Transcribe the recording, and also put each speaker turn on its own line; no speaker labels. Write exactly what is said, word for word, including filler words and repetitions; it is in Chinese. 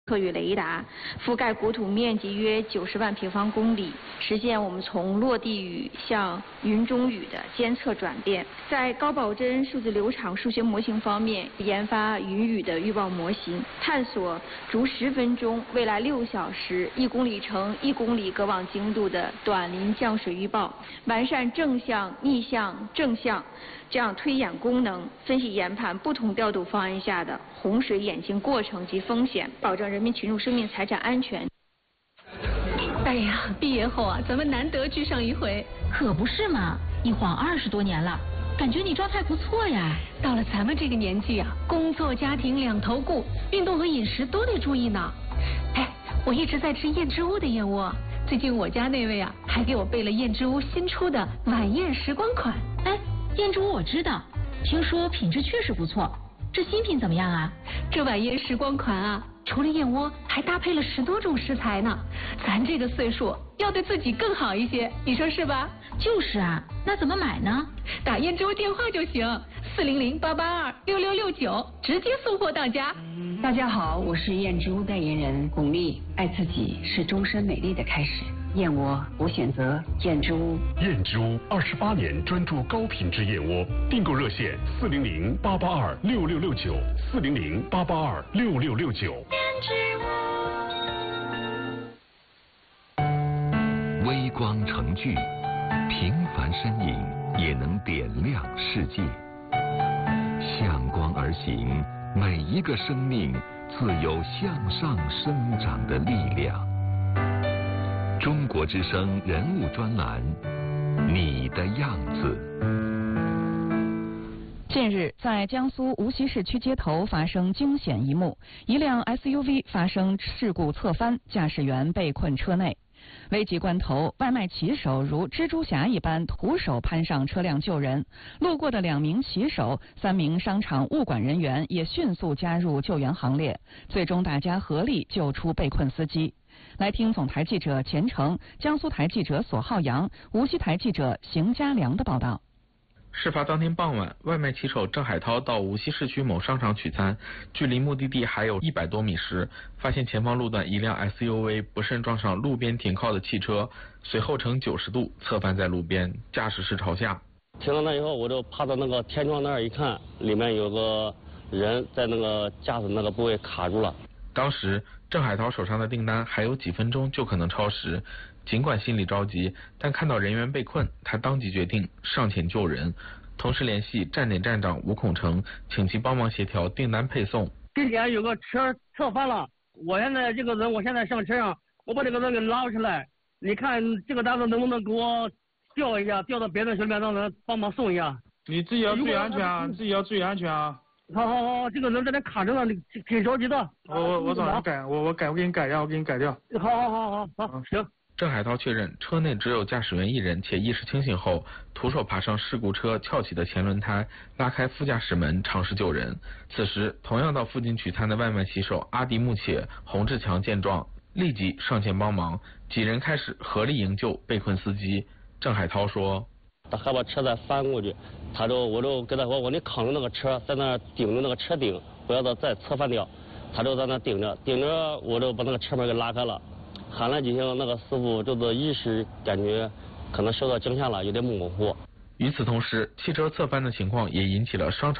特与雷达，覆盖国土面积约九十万平方公里，实现我们从落地雨向云中雨的监测转变。在高保真数字流场数学模型方面，研发云雨的预报模型，探索逐十分钟、未来六小时、一公里乘一公里隔网精度的短临降水预报，完善正向、逆向、正向这样推演功能，分析研判不同调度方案下的洪水演进过程及风险，保障人民群众生命财产安全。
哎呀，毕业后啊，咱们难得聚上一回。
可不是嘛，一晃二十多年了，感觉你状态不错呀。
到了咱们这个年纪啊，工作家庭两头顾，运动和饮食都得注意呢。哎，我一直在吃燕之屋的燕窝，最近我家那位啊，还给我备了燕之屋新出的晚宴时光款。
哎，燕之屋我知道，听说品质确实不错。这新品怎么样啊？
这晚宴时光款啊，除了燕窝，还搭配了十多种食材呢。咱这个岁数要对自己更好一些，你说是吧？
就是啊，那怎么买呢？
打燕之屋电话就行，四零零八八二六六六九，直接送货到家。
大家好，我是燕之屋代言人巩俐。爱自己是终身美丽的开始。燕窝，我选择燕之屋。
燕之屋二十八年专注高品质燕窝，订购热线四零零八八二六六六九，四零零八八二六六六九。
燕之屋。微光成炬，平凡身影也能点亮世界。向光而行，每一个生命自有向上生长的力量。中国之声人物专栏，你的样子。
近日，在江苏无锡市区街头发生惊险一幕，一辆 S U V 发生事故侧翻，驾驶员被困车内。危急关头，外卖骑手如蜘蛛侠一般徒手攀上车辆救人，路过的两名骑手、三名商场物管人员也迅速加入救援行列，最终大家合力救出被困司机。来听总台记者钱成、江苏台记者索浩洋、无锡台记者邢家良的报道。
事发当天傍晚，外卖骑手郑海涛到无锡市区某商场取餐，距离目的地还有一百多米时，发现前方路段一辆 S U V 不慎撞上路边停靠的汽车，随后呈九十度侧翻在路边，驾驶室朝下。
停到那以后，我就趴到那个天窗那儿一看，里面有个人在那个驾驶那个部位卡住了。
当时郑海涛手上的订单还有几分钟就可能超时，尽管心里着急，但看到人员被困，他当即决定上前救人，同时联系站点站长吴孔成，请其帮忙协调订单配送。
地点有个车侧翻了，我现在这个人，我现在上车上，我把这个人给捞出来，你看这个单子能不能给我调一下，调到别的小面让人帮忙送一下。
你自己要注意安全啊，你自己要注意安全啊。
好好好，这个人在那卡着呢，挺挺着急的。
我我我找人改，我我改，我给你改一下，我给你改掉。
好好好好好，行。
郑海涛确认车内只有驾驶员一人，且意识清醒后，徒手爬上事故车翘起的前轮胎，拉开副驾驶门，尝试救人。此时，同样到附近取餐的外卖骑手阿迪木且、洪志强见状，立即上前帮忙，几人开始合力营救被困司机。郑海涛说：“
他害怕车再翻过去，他就我就跟他说，我你扛着那个车，在那顶着那个车顶，不要再侧翻掉。他就在那顶着，顶着我就把那个车门给拉开了。”喊了几声，那个师傅就是意识感觉可能受到惊吓了，有点模糊。
与此同时，汽车侧翻的情况也引起了商场